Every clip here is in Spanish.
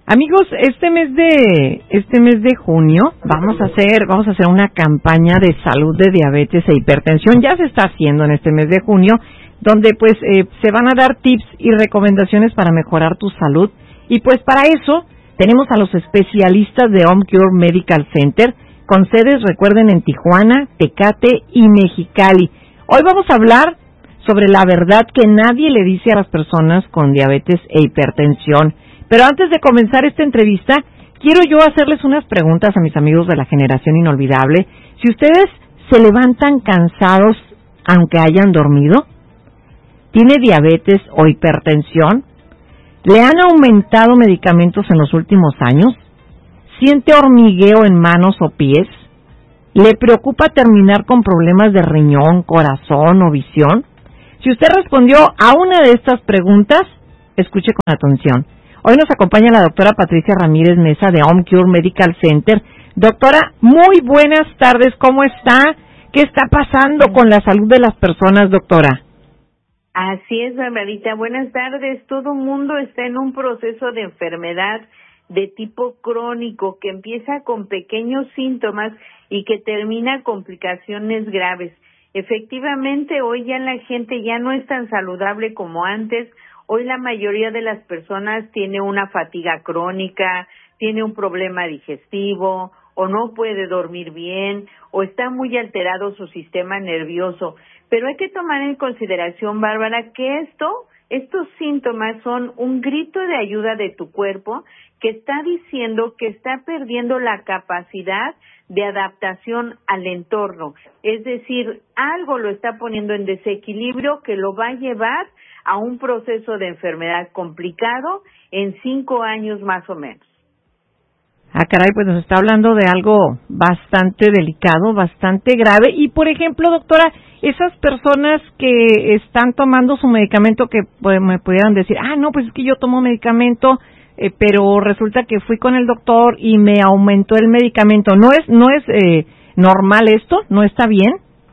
Amigos, este mes de junio vamos a hacer una campaña de salud de diabetes e hipertensión. Ya se está haciendo en este mes de junio, donde pues se van a dar tips y recomendaciones para mejorar tu salud. Y pues para eso tenemos a los especialistas de OnCure Medical Center, con sedes, recuerden, en Tijuana, Tecate y Mexicali. Hoy vamos a hablar sobre la verdad que nadie le dice a las personas con diabetes e hipertensión. Pero antes de comenzar esta entrevista, quiero yo hacerles unas preguntas a mis amigos de la generación inolvidable. Si ustedes se levantan cansados aunque hayan dormido, ¿tiene diabetes o hipertensión? ¿Le han aumentado medicamentos en los últimos años? ¿Siente hormigueo en manos o pies? ¿Le preocupa terminar con problemas de riñón, corazón o visión? Si usted respondió a una de estas preguntas, escuche con atención. Hoy nos acompaña la doctora Patricia Ramírez Mesa de OnCure Medical Center. Doctora, muy buenas tardes, ¿cómo está? ¿Qué está pasando con la salud de las personas, doctora? Así es, Barbarita. Buenas tardes. Todo el mundo está en un proceso de enfermedad de tipo crónico que empieza con pequeños síntomas y que termina complicaciones graves. Efectivamente, hoy ya la gente ya no es tan saludable como antes. Hoy la mayoría de las personas tiene una fatiga crónica, tiene un problema digestivo, o no puede dormir bien, o está muy alterado su sistema nervioso. Pero hay que tomar en consideración, Bárbara, que estos síntomas son un grito de ayuda de tu cuerpo que está diciendo que está perdiendo la capacidad de adaptación al entorno. Es decir, algo lo está poniendo en desequilibrio que lo va a llevar a un proceso de enfermedad complicado en 5 años más o menos. Ah, caray, pues nos está hablando de algo bastante delicado, bastante grave. Y, por ejemplo, doctora, esas personas que están tomando su medicamento que pues, me pudieran decir, no, pues es que yo tomo medicamento, pero resulta que fui con el doctor y me aumentó el medicamento. ¿No es normal esto? ¿No está bien?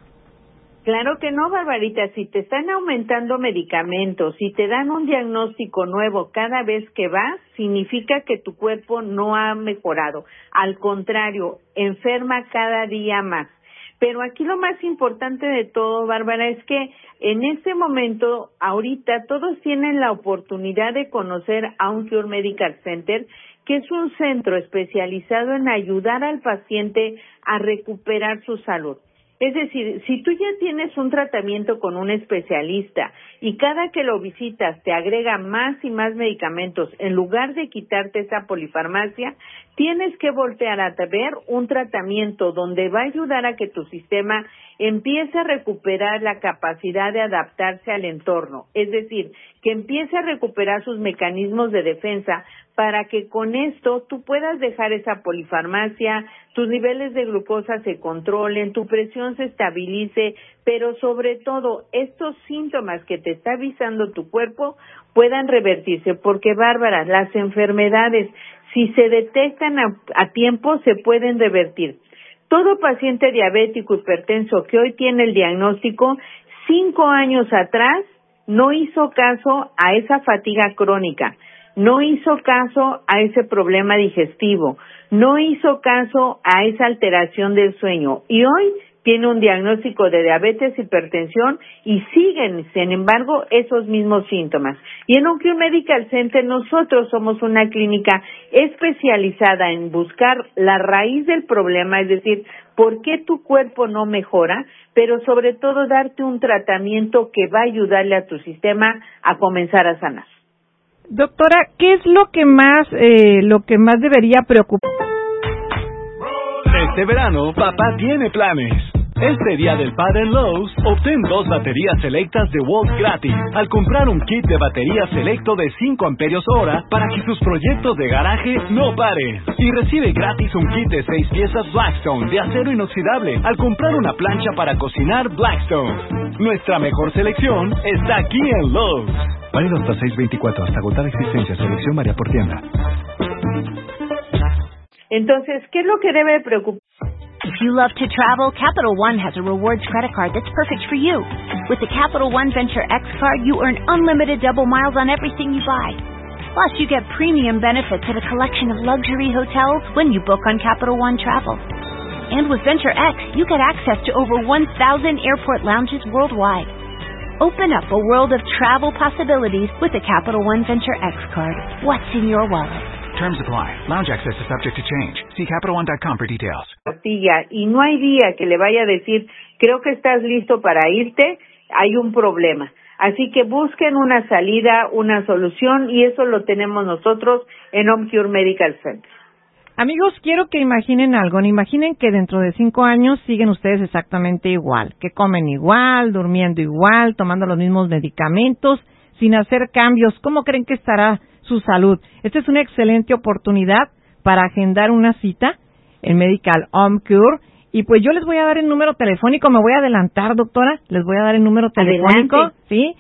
Claro que no, Barbarita. Si te están aumentando medicamentos, si te dan un diagnóstico nuevo cada vez que vas, significa que tu cuerpo no ha mejorado. Al contrario, enferma cada día más. Pero aquí lo más importante de todo, Bárbara, es que en este momento, ahorita, todos tienen la oportunidad de conocer a OnCure Medical Center, que es un centro especializado en ayudar al paciente a recuperar su salud. Es decir, si tú ya tienes un tratamiento con un especialista y cada que lo visitas te agrega más y más medicamentos, en lugar de quitarte esa polifarmacia, tienes que voltear a ver un tratamiento donde va a ayudar a que tu sistema empiece a recuperar la capacidad de adaptarse al entorno. Es decir, que empiece a recuperar sus mecanismos de defensa para que con esto tú puedas dejar esa polifarmacia, tus niveles de glucosa se controlen, tu presión se estabilice, pero sobre todo estos síntomas que te está avisando tu cuerpo puedan revertirse, porque Bárbara, las enfermedades, si se detectan a tiempo, se pueden revertir. Todo paciente diabético hipertenso que hoy tiene el diagnóstico, 5 años atrás no hizo caso a esa fatiga crónica, no hizo caso a ese problema digestivo, no hizo caso a esa alteración del sueño y hoy tiene un diagnóstico de diabetes, hipertensión y siguen, sin embargo, esos mismos síntomas. Y en OnCure Medical Center nosotros somos una clínica especializada en buscar la raíz del problema, es decir, por qué tu cuerpo no mejora, pero sobre todo darte un tratamiento que va a ayudarle a tu sistema a comenzar a sanar. Doctora, ¿qué es lo que más debería preocupar? Este verano, papá tiene planes. Este día del padre en Lowe's, obtén 2 baterías selectas de Volt gratis al comprar un kit de batería selecto de 5 amperios hora para que tus proyectos de garaje no paren. Y recibe gratis un kit de 6 piezas Blackstone de acero inoxidable al comprar una plancha para cocinar Blackstone. Nuestra mejor selección está aquí en Lowe's. Válido hasta 6/24, hasta agotar existencia. Selección varía por tienda. Entonces, ¿qué es lo que debe preocupar? If you love to travel, Capital One has a rewards credit card that's perfect for you. With the Capital One Venture X card, you earn unlimited double miles on everything you buy. Plus, you get premium benefits at a collection of luxury hotels when you book on Capital One Travel. And with Venture X, you get access to over 1,000 airport lounges worldwide. Open up a world of travel possibilities with a Capital One Venture X card. What's in your wallet? Terms apply. Lounge access is subject to change. See CapitalOne.com for details. Y no hay día que le vaya a decir, creo que estás listo para irte, hay un problema. Así que busquen una salida, una solución, y eso lo tenemos nosotros en Home Cure Medical Center. Amigos, quiero que imaginen algo. Imaginen que dentro de 5 años siguen ustedes exactamente igual, que comen igual, durmiendo igual, tomando los mismos medicamentos, sin hacer cambios. ¿Cómo creen que estará su salud? Esta es una excelente oportunidad para agendar una cita en Medical Home Cure. Y pues yo les voy a dar el número telefónico. Me voy a adelantar, doctora. Les voy a dar el número telefónico. Adelante. ¿Sí?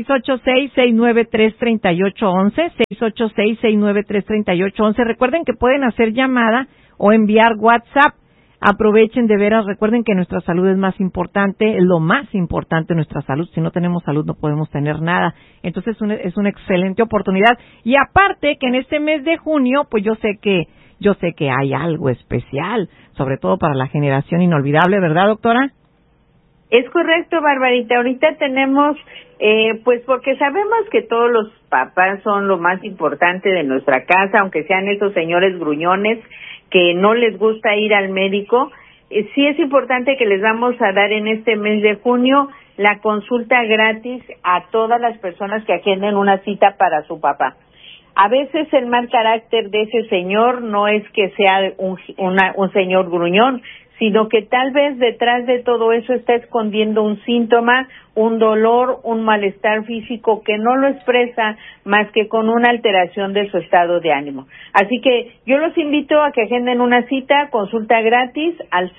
686-693-3811, 686-693-3811. Recuerden que pueden hacer llamada o enviar WhatsApp. Aprovechen de veras, recuerden que nuestra salud es más importante, es lo más importante nuestra salud. Si no tenemos salud no podemos tener nada. Entonces es una excelente oportunidad. Y aparte que en este mes de junio, pues yo sé que hay algo especial, sobre todo para la generación inolvidable, ¿verdad, doctora? Es correcto, Barbarita. Ahorita tenemos, pues porque sabemos que todos los papás son lo más importante de nuestra casa, aunque sean esos señores gruñones que no les gusta ir al médico. Sí es importante que les vamos a dar en este mes de junio la consulta gratis a todas las personas que agenden una cita para su papá. A veces el mal carácter de ese señor no es que sea un señor gruñón, sino que tal vez detrás de todo eso está escondiendo un síntoma, un dolor, un malestar físico que no lo expresa más que con una alteración de su estado de ánimo. Así que yo los invito a que agenden una cita, consulta gratis al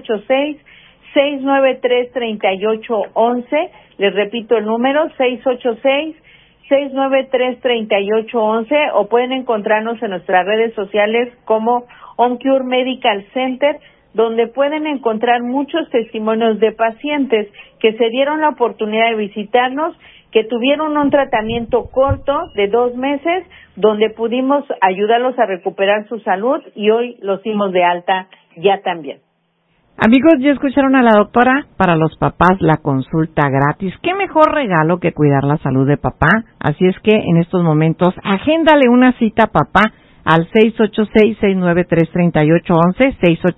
686-693-3811. Les repito el número, 686-693-3811, o pueden encontrarnos en nuestras redes sociales como Home Cure Medical Center, donde pueden encontrar muchos testimonios de pacientes que se dieron la oportunidad de visitarnos, que tuvieron un tratamiento corto de 2 meses, donde pudimos ayudarlos a recuperar su salud y hoy los dimos de alta ya también. Amigos, ya escucharon a la doctora. Para los papás, la consulta gratis. ¿Qué mejor regalo que cuidar la salud de papá? Así es que en estos momentos, agéndale una cita a papá al 686-693-3811,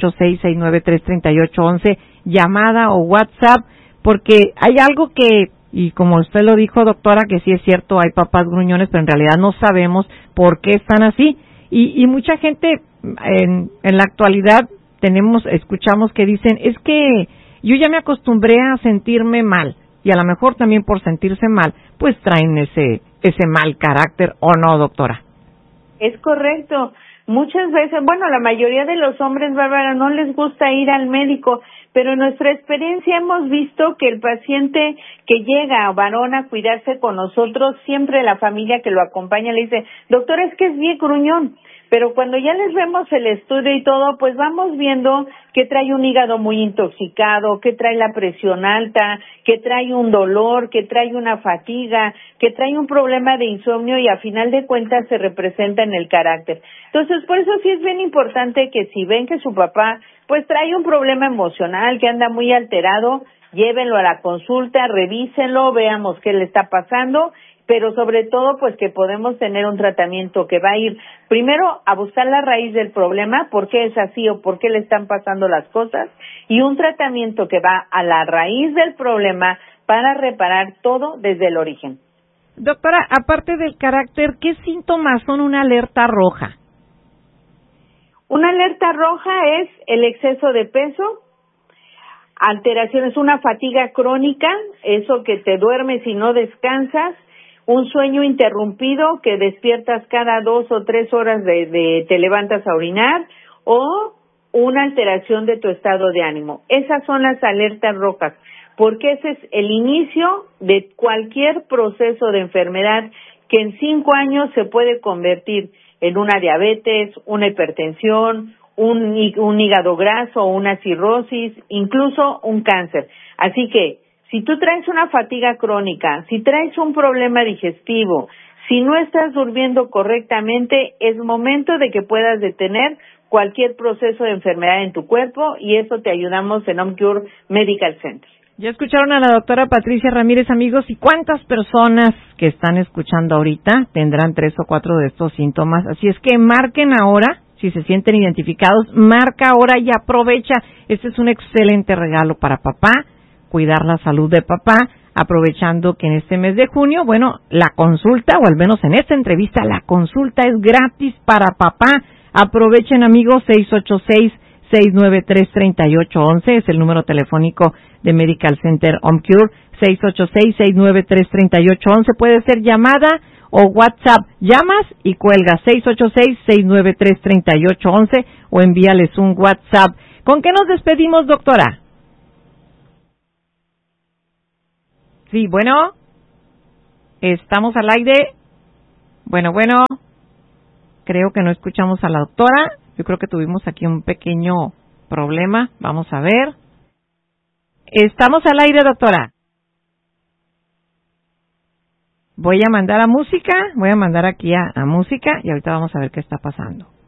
686-693-3811, llamada o WhatsApp, porque hay algo que, y como usted lo dijo, doctora, que sí es cierto, hay papás gruñones, pero en realidad no sabemos por qué están así. Y mucha gente en la actualidad escuchamos que dicen, es que yo ya me acostumbré a sentirme mal, y a lo mejor también por sentirse mal, pues traen ese mal carácter, ¿o no, doctora? Es correcto. Muchas veces, bueno, la mayoría de los hombres, Bárbara, no les gusta ir al médico, pero en nuestra experiencia hemos visto que el paciente que llega, varón, a cuidarse con nosotros, siempre la familia que lo acompaña le dice, doctor, es que es bien gruñón. Pero cuando ya les vemos el estudio y todo, pues vamos viendo que trae un hígado muy intoxicado, que trae la presión alta, que trae un dolor, que trae una fatiga, que trae un problema de insomnio y a final de cuentas se representa en el carácter. Entonces, por eso sí es bien importante que si ven que su papá pues trae un problema emocional, que anda muy alterado, llévenlo a la consulta, revísenlo, veamos qué le está pasando, pero sobre todo pues que podemos tener un tratamiento que va a ir primero a buscar la raíz del problema, por qué es así o por qué le están pasando las cosas, y un tratamiento que va a la raíz del problema para reparar todo desde el origen. Doctora, aparte del carácter, ¿qué síntomas son una alerta roja? Una alerta roja es el exceso de peso, alteraciones, una fatiga crónica, eso que te duermes y no descansas, un sueño interrumpido que despiertas cada 2 o 3 horas te levantas a orinar, o una alteración de tu estado de ánimo. Esas son las alertas rojas, porque ese es el inicio de cualquier proceso de enfermedad que en 5 años se puede convertir en una diabetes, una hipertensión, un hígado graso, una cirrosis, incluso un cáncer. Así que si tú traes una fatiga crónica, si traes un problema digestivo, Si no estás durmiendo correctamente, es momento de que puedas detener cualquier proceso de enfermedad en tu cuerpo, y eso te ayudamos en OmCure Medical Center. Ya escucharon a la doctora Patricia Ramírez, amigos, y cuántas personas que están escuchando ahorita tendrán 3 o 4 de estos síntomas. Así es que marquen ahora, si se sienten identificados, marca ahora y aprovecha. Este es un excelente regalo para papá, cuidar la salud de papá, aprovechando que en este mes de junio, bueno, la consulta, o al menos en esta entrevista, la consulta es gratis para papá. Aprovechen, amigos, 686-693-3811 es el número telefónico de Medical Center OmCure, 686-693-3811. Puede ser llamada o WhatsApp. Llamas y cuelga 686-693-3811 o envíales un WhatsApp. ¿Con qué nos despedimos, doctora? Sí, bueno, estamos al aire. Bueno, creo que no escuchamos a la doctora. Yo creo que tuvimos aquí un pequeño problema. Vamos a ver. Estamos al aire, doctora. Voy a mandar a música, voy a mandar aquí a música y ahorita vamos a ver qué está pasando.